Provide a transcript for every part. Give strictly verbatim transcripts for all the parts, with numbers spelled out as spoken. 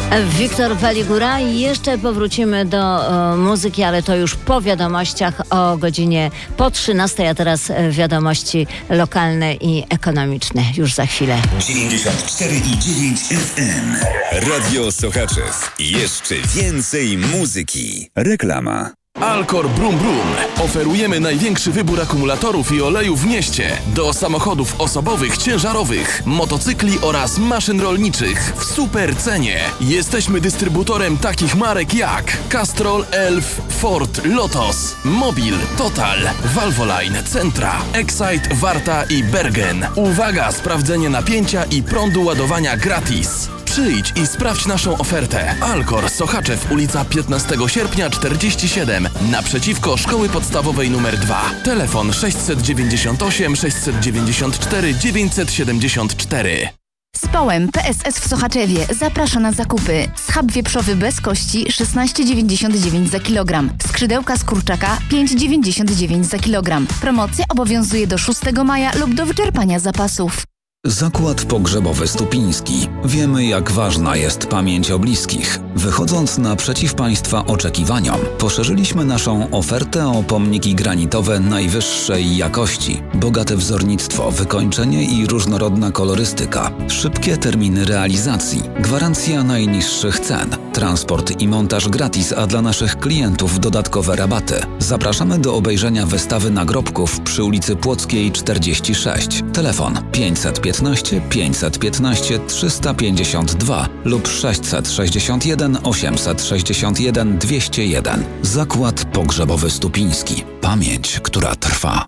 Wiktor Waligura i jeszcze powrócimy do e, muzyki, ale to już po wiadomościach o godzinie po trzynastej, a teraz e, wiadomości lokalne i ekonomiczne już za chwilę. dziewięćdziesiąt cztery i dziewięć F M. Radio Sochaczew. Jeszcze więcej muzyki. Reklama. Alcor Brum Brum. Oferujemy największy wybór akumulatorów i olejów w mieście. Do samochodów osobowych, ciężarowych, motocykli oraz maszyn rolniczych w super cenie. Jesteśmy dystrybutorem takich marek jak Castrol, Elf, Ford, Lotos, Mobil, Total, Valvoline, Centra, Excite, Warta i Bergen. Uwaga, sprawdzenie napięcia i prądu ładowania gratis. Przyjdź i sprawdź naszą ofertę. Alcor, Sochaczew, ulica piętnastego sierpnia czterdzieści siedem, naprzeciwko Szkoły Podstawowej numer dwa. Telefon sześćset dziewięćdziesiąt osiem sześćset dziewięćdziesiąt cztery dziewięćset siedemdziesiąt cztery. Społem P S S w Sochaczewie zaprasza na zakupy. Schab wieprzowy bez kości szesnaście dziewięćdziesiąt dziewięć za kilogram. Skrzydełka z kurczaka pięć dziewięćdziesiąt dziewięć za kilogram. Promocja obowiązuje do szóstego maja lub do wyczerpania zapasów. Zakład Pogrzebowy Stupiński. Wiemy, jak ważna jest pamięć o bliskich. Wychodząc naprzeciw Państwa oczekiwaniom, poszerzyliśmy naszą ofertę o pomniki granitowe najwyższej jakości. Bogate wzornictwo, wykończenie i różnorodna kolorystyka. Szybkie terminy realizacji. Gwarancja najniższych cen. Transport i montaż gratis, a dla naszych klientów dodatkowe rabaty. Zapraszamy do obejrzenia wystawy nagrobków przy ulicy Płockiej czterdzieści sześć. Telefon pięćset piętnaście pięćset piętnaście trzysta pięćdziesiąt dwa lub sześćset sześćdziesiąt jeden osiemset sześćdziesiąt jeden dwieście jeden. Zakład Pogrzebowy Stupiński. Pamięć, która trwa.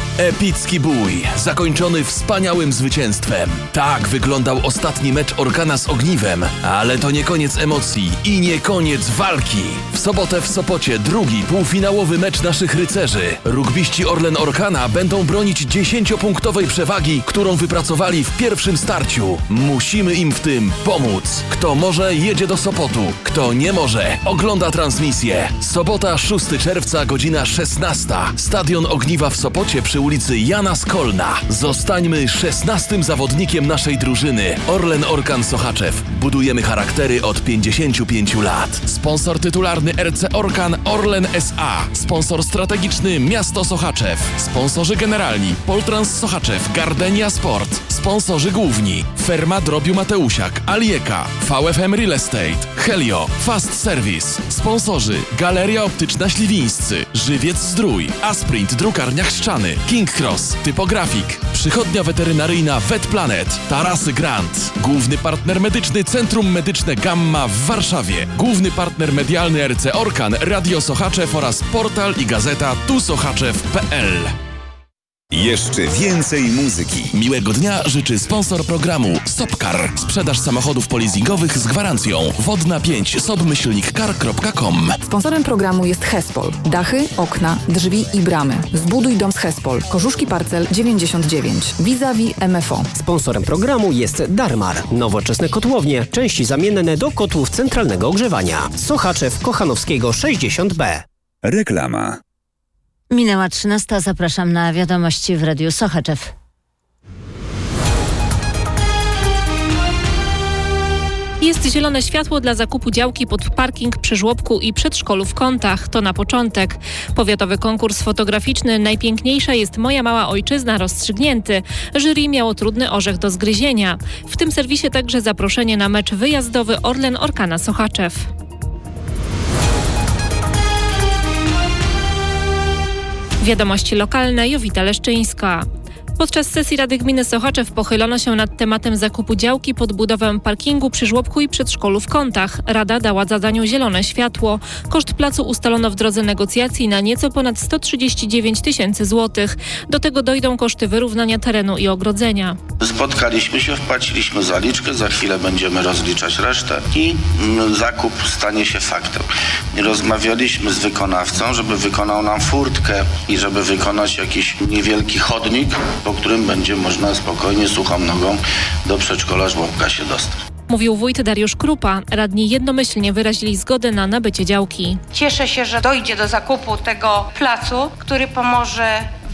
Epicki bój, zakończony wspaniałym zwycięstwem. Tak wyglądał ostatni mecz Orkana z Ogniwem, ale to nie koniec emocji i nie koniec walki. W sobotę w Sopocie drugi półfinałowy mecz naszych rycerzy. Rugbiści Orlen Orkana będą bronić dziesięciopunktowej przewagi, którą wypracowali w pierwszym starciu. Musimy im w tym pomóc. Kto może, jedzie do Sopotu. Kto nie może, ogląda transmisję. Sobota szóstego czerwca, godzina szesnasta. Stadion Ogniwa w Sopocie przy ulicy Jana Skolna. Zostańmy szesnastym zawodnikiem naszej drużyny. Orlen Orkan Sochaczew. Budujemy charaktery od pięćdziesięciu pięciu lat. Sponsor tytularny R C Orkan Orlen S A. Sponsor strategiczny Miasto Sochaczew. Sponsorzy generalni Poltrans Sochaczew, Gardenia Sport. Sponsorzy główni Ferma Drobiu Mateusiak, Alieka, V F M Real Estate, Helio, Fast Service. Sponsorzy Galeria Optyczna Śliwińscy, Żywiec Zdrój, Asprint Drukarnia Chrzczany, King Cross, Typografik, Przychodnia Weterynaryjna VetPlanet, Tarasy Grant, główny partner medyczny Centrum Medyczne Gamma w Warszawie, główny partner medialny R C Orkan, Radio Sochaczew oraz portal i gazeta tu sochaczew kropka p l. Jeszcze więcej muzyki. Miłego dnia życzy sponsor programu Sopcar. Sprzedaż samochodów polizingowych z gwarancją. Wodna pięć sobmyślnik car kropka com. Sponsorem programu jest Hespol. Dachy, okna, drzwi i bramy. Zbuduj dom z Hespol. Korzuszki Parcel dziewięćdziesiąt dziewięć. Vis-a-vis M F O. Sponsorem programu jest Darmar. Nowoczesne kotłownie. Części zamienne do kotłów centralnego ogrzewania. Sochaczew Kochanowskiego sześćdziesiąt B. Reklama. Minęła trzynasta, zapraszam na wiadomości w Radiu Sochaczew. Jest zielone światło dla zakupu działki pod parking przy żłobku i przedszkolu w Kątach. To na początek. Powiatowy konkurs fotograficzny Najpiękniejsza jest moja mała ojczyzna rozstrzygnięty. Jury miało trudny orzech do zgryzienia. W tym serwisie także zaproszenie na mecz wyjazdowy Orlen Orkana Sochaczew. Wiadomości lokalne, Jowita Leszczyńska. Podczas sesji Rady Gminy Sochaczew pochylono się nad tematem zakupu działki pod budowę parkingu przy żłobku i przedszkolu w Kątach. Rada dała zadaniu zielone światło. Koszt placu ustalono w drodze negocjacji na nieco ponad sto trzydzieści dziewięć tysięcy złotych. Do tego dojdą koszty wyrównania terenu i ogrodzenia. Spotkaliśmy się, wpłaciliśmy zaliczkę, za chwilę będziemy rozliczać resztę i mm, zakup stanie się faktem. Rozmawialiśmy z wykonawcą, żeby wykonał nam furtkę i żeby wykonać jakiś niewielki chodnik, po którym będzie można spokojnie, suchą nogą do przedszkola żłobka się dostać. Mówił wójt Dariusz Krupa. Radni jednomyślnie wyrazili zgodę na nabycie działki. Cieszę się, że dojdzie do zakupu tego placu, który pomoże w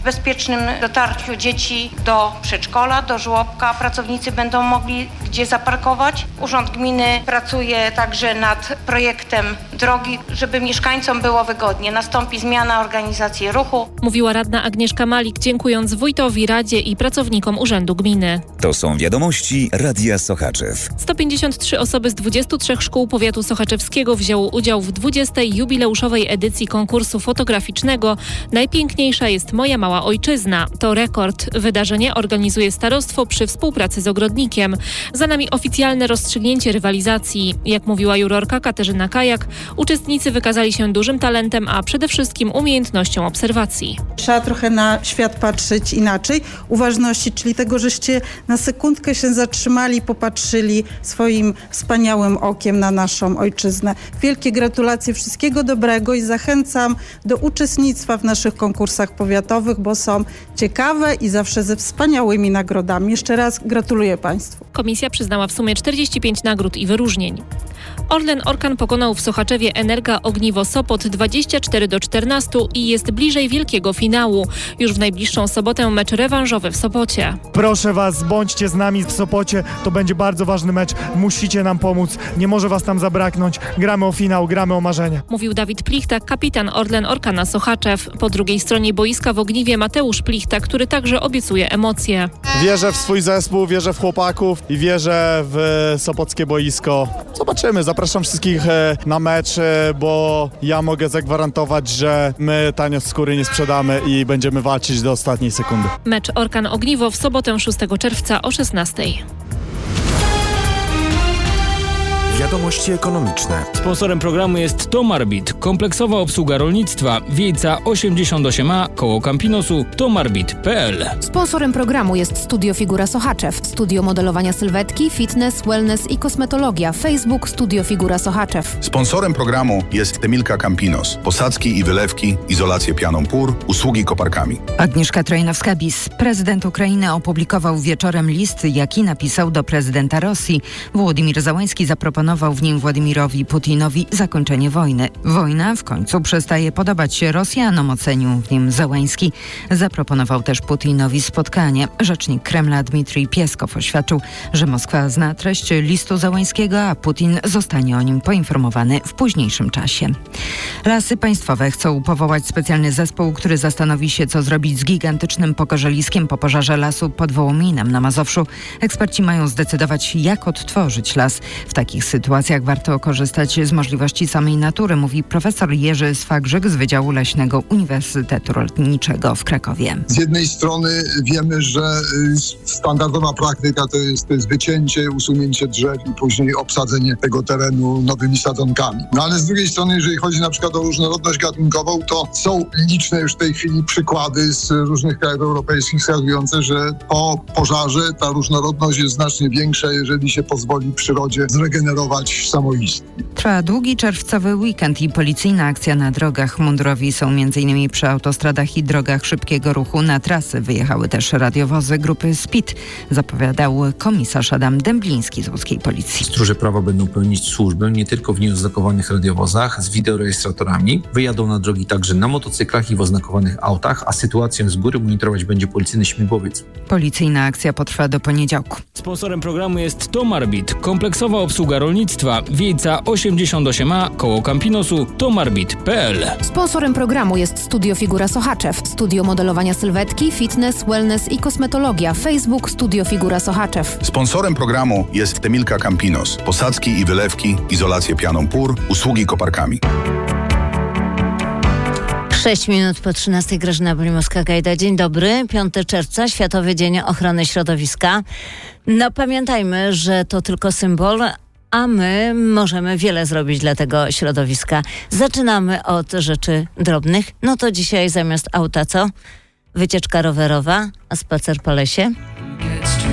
w bezpiecznym dotarciu dzieci do przedszkola, do żłobka. Pracownicy będą mogli gdzie zaparkować. Urząd Gminy pracuje także nad projektem drogi, żeby mieszkańcom było wygodnie. Nastąpi zmiana organizacji ruchu. Mówiła radna Agnieszka Malik, dziękując wójtowi, radzie i pracownikom Urzędu Gminy. To są wiadomości Radia Sochaczew. sto pięćdziesiąt trzy osoby z dwudziestu trzech szkół powiatu sochaczewskiego wzięło udział w dwudziestej jubileuszowej edycji konkursu fotograficznego Najpiękniejsza jest moja mała ojczyzna. To rekord. Wydarzenie organizuje starostwo przy współpracy z ogrodnikiem. Za nami oficjalne rozstrzygnięcie rywalizacji. Jak mówiła jurorka Katarzyna Kajak, uczestnicy wykazali się dużym talentem, a przede wszystkim umiejętnością obserwacji. Trzeba trochę na świat patrzeć inaczej. Uważności, czyli tego, żeście na sekundkę się zatrzymali, popatrzyli swoim wspaniałym okiem na naszą ojczyznę. Wielkie gratulacje, wszystkiego dobrego i zachęcam do uczestnictwa w naszych konkursach powiatowych, bo są ciekawe i zawsze ze wspaniałymi nagrodami. Jeszcze raz gratuluję Państwu. Komisja przyznała w sumie czterdzieści pięć nagród i wyróżnień. Orlen Orkan pokonał w Sochaczewie Energa Ogniwo Sopot dwadzieścia cztery do czternastu i jest bliżej wielkiego finału. Już w najbliższą sobotę mecz rewanżowy w Sopocie. Proszę Was, bądźcie z nami w Sopocie. To będzie bardzo ważny mecz. Musicie nam pomóc. Nie może Was tam zabraknąć. Gramy o finał, gramy o marzenie. Mówił Dawid Plichta, kapitan Orlen Orkana Sochaczew. Po drugiej stronie boiska w Ogniwie Mateusz Plichta, który także obiecuje emocje. Wierzę w swój zespół, wierzę w chłopaków i wierzę w sopockie boisko. Zobaczymy. Zapraszam wszystkich na mecz, bo ja mogę zagwarantować, że my tanio skóry nie sprzedamy i będziemy walczyć do ostatniej sekundy. Mecz Orkan Ogniwo w sobotę szóstego czerwca o szesnastej. Wiadomości ekonomiczne. Sponsorem programu jest Tomarbit, kompleksowa obsługa rolnictwa, Wiejca osiemdziesiąt osiem A, koło Campinosu, tomarbit kropka p l. Sponsorem programu jest Studio Figura Sochaczew, studio modelowania sylwetki, fitness, wellness i kosmetologia, Facebook Studio Figura Sochaczew. Sponsorem programu jest Temilka Campinos, posadzki i wylewki, izolację pianą pór, usługi koparkami. Agnieszka Trojnowska-Bis. Prezydent Ukrainy opublikował wieczorem list, jaki napisał do prezydenta Rosji. Władimir Załański zaproponował w nim Władimirowi Putinowi zakończenie wojny. Wojna w końcu przestaje podobać się Rosjanom, ocenił w nim Załański. Zaproponował też Putinowi spotkanie. Rzecznik Kremla Dmitrij Pieskow oświadczył, że Moskwa zna treść listu Załańskiego, a Putin zostanie o nim poinformowany w późniejszym czasie. Lasy Państwowe chcą powołać specjalny zespół, który zastanowi się, co zrobić z gigantycznym pokorzeliskiem po pożarze lasu pod Wołominem na Mazowszu. Eksperci mają zdecydować, jak odtworzyć las. W takich sytuacjach warto korzystać z możliwości samej natury, mówi profesor Jerzy Swagrzyk z Wydziału Leśnego Uniwersytetu Lotniczego w Krakowie. Z jednej strony wiemy, że standardowa praktyka to jest, to jest wycięcie, usunięcie drzew i później obsadzenie tego terenu nowymi sadzonkami. No ale z drugiej strony, jeżeli chodzi na przykład o różnorodność gatunkową, to są liczne już w tej chwili przykłady z różnych krajów europejskich wskazujące, że po pożarze ta różnorodność jest znacznie większa, jeżeli się pozwoli przyrodzie zregenerować samoistnie. Trwa długi czerwcowy weekend i policyjna akcja na drogach. Mundurowi są między innymi przy autostradach i drogach szybkiego ruchu. Na trasy wyjechały też radiowozy grupy Speed, zapowiadał komisarz Adam Dębliński z łódzkiej policji. Stróże prawa będą pełnić służbę nie tylko w nieoznakowanych radiowozach z wideorejestratorami. Wyjadą na drogi także na motocyklach i w oznakowanych autach, a sytuację z góry monitorować będzie policyjny śmigłowiec. Policyjna akcja potrwa do poniedziałku. Sponsorem programu jest Tomarbit, kompleksowa obsługa rolnictwa, Wiejca osiemdziesiąt osiem A, koło Campinosu, tomarbit kropka p l. Sponsorem programu jest Studio Figura Sochaczew, studio modelowania sylwetki, fitness, wellness i kosmetologia, Facebook Studio Figura Sochaczew. Sponsorem programu jest Temilka Campinos, posadzki i wylewki, izolację pianą pór, usługi koparkami. Sześć minut po trzynastej. Grażyna Bolimowska-Gajda. Dzień dobry. piątego czerwca, Światowy Dzień Ochrony Środowiska. No pamiętajmy, że to tylko symbol, a my możemy wiele zrobić dla tego środowiska. Zaczynamy od rzeczy drobnych. No to dzisiaj zamiast auta co? Wycieczka rowerowa, a spacer po lesie?